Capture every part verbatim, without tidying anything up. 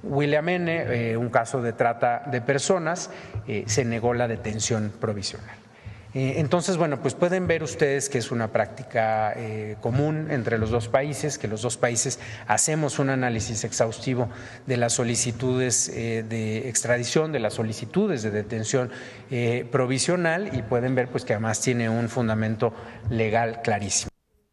William N., eh, un caso de trata de personas, eh, se negó la detención provisional. Entonces, bueno, pues pueden ver ustedes que es una práctica eh, común entre los dos países, que los dos países hacemos un análisis exhaustivo de las solicitudes eh, de extradición, de las solicitudes de detención eh, provisional, y pueden ver pues que además tiene un fundamento legal clarísimo.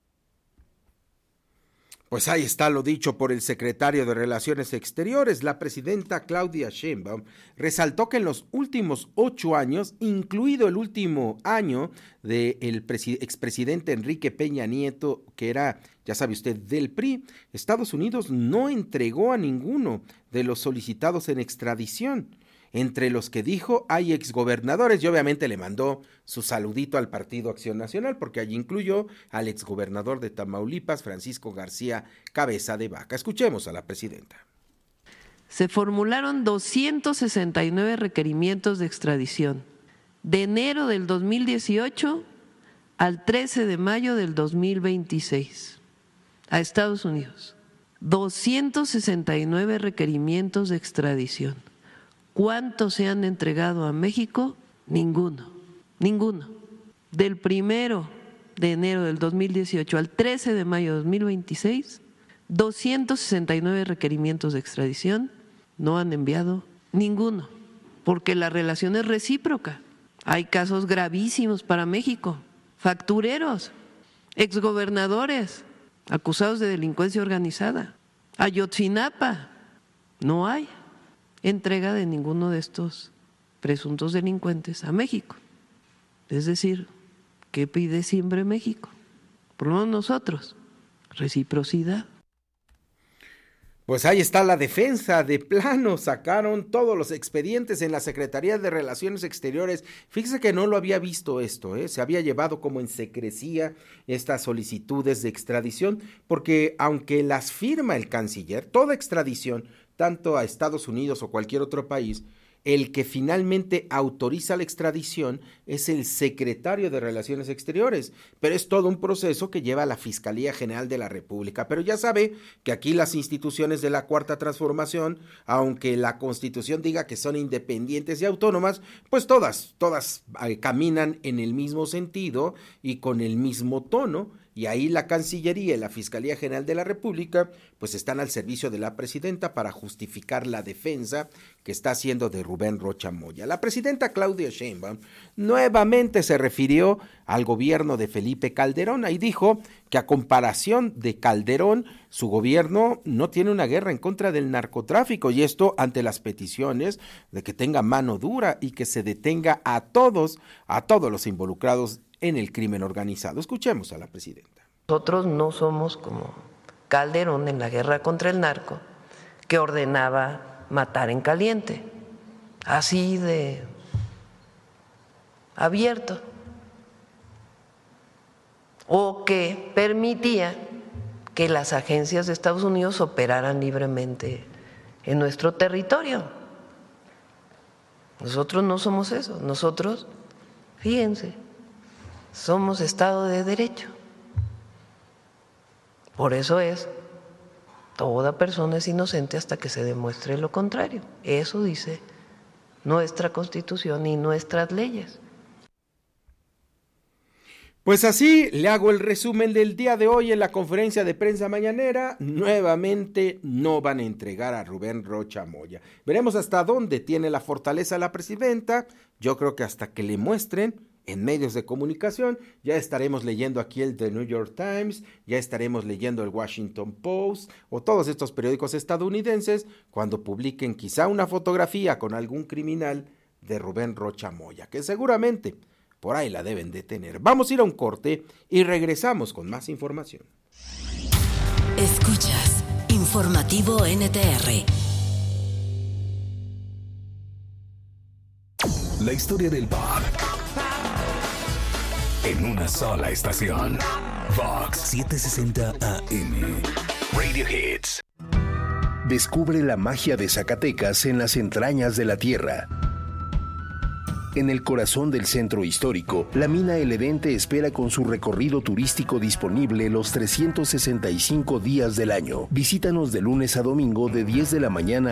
Pues ahí está lo dicho por el secretario de Relaciones Exteriores. La presidenta Claudia Sheinbaum resaltó que en los últimos ocho años, incluido el último año del expresidente Enrique Peña Nieto, que era, ya sabe usted, del P R I, Estados Unidos no entregó a ninguno de los solicitados en extradición. Entre los que dijo hay exgobernadores, y obviamente le mandó su saludito al Partido Acción Nacional, porque allí incluyó al exgobernador de Tamaulipas, Francisco García Cabeza de Vaca. Escuchemos a la presidenta. Se formularon doscientos sesenta y nueve requerimientos de extradición de enero del dos mil dieciocho al trece de mayo del dos mil veintiséis a Estados Unidos. doscientos sesenta y nueve requerimientos de extradición. ¿Cuántos se han entregado a México? Ninguno, ninguno. Del primero de enero del dos mil dieciocho al trece de mayo de dos mil veintiséis, doscientos sesenta y nueve requerimientos de extradición, no han enviado ninguno, porque la relación es recíproca. Hay casos gravísimos para México, factureros, exgobernadores acusados de delincuencia organizada. Ayotzinapa, no hay entrega de ninguno de estos presuntos delincuentes a México. Es decir, ¿qué pide siempre México? Por lo menos nosotros, reciprocidad. Pues ahí está la defensa, de plano sacaron todos los expedientes en la Secretaría de Relaciones Exteriores. Fíjese que no lo había visto esto, ¿eh? Se había llevado como en secrecía estas solicitudes de extradición, porque aunque las firma el canciller, toda extradición, tanto a Estados Unidos o cualquier otro país, el que finalmente autoriza la extradición es el secretario de Relaciones Exteriores, pero es todo un proceso que lleva a la Fiscalía General de la República. Pero ya sabe que aquí las instituciones de la Cuarta Transformación, aunque la Constitución diga que son independientes y autónomas, pues todas, todas eh, caminan en el mismo sentido y con el mismo tono. Y ahí la Cancillería y la Fiscalía General de la República pues están al servicio de la presidenta para justificar la defensa que está haciendo de Rubén Rocha Moya. La presidenta Claudia Sheinbaum nuevamente se refirió al gobierno de Felipe Calderón y dijo que a comparación de Calderón, su gobierno no tiene una guerra en contra del narcotráfico, y esto ante las peticiones de que tenga mano dura y que se detenga a todos, a todos los involucrados en el crimen organizado. Escuchemos a la presidenta. Nosotros no somos como Calderón en la guerra contra el narco, que ordenaba matar en caliente, así de abierto, o que permitía que las agencias de Estados Unidos operaran libremente en nuestro territorio. Nosotros no somos eso, nosotros, fíjense, somos Estado de Derecho. Por eso es, toda persona es inocente hasta que se demuestre lo contrario. Eso dice nuestra Constitución y nuestras leyes. Pues así le hago el resumen del día de hoy en la conferencia de prensa mañanera. Nuevamente no van a entregar a Rubén Rocha Moya. Veremos hasta dónde tiene la fortaleza la presidenta. Yo creo que hasta que le muestren en medios de comunicación. Ya estaremos leyendo aquí el The New York Times, ya estaremos leyendo el Washington Post o todos estos periódicos estadounidenses cuando publiquen quizá una fotografía con algún criminal de Rubén Rocha Moya, que seguramente por ahí la deben de tener. Vamos a ir a un corte y regresamos con más información. Escuchas Informativo N T R. La historia del pop en una sola estación. Vox setecientos sesenta A M. Radio Hits. Descubre la magia de Zacatecas en las entrañas de la tierra. En el corazón del centro histórico, la mina El Edén te espera con su recorrido turístico disponible los trescientos sesenta y cinco días del año. Visítanos de lunes a domingo de diez de la mañana